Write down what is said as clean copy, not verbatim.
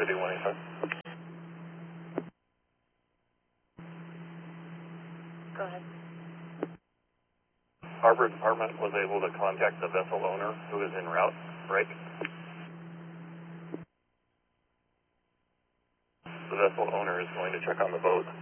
City 185. Go ahead. Harbor Department was able to contact the vessel owner who is en route, right? The vessel owner is going to check on the boat.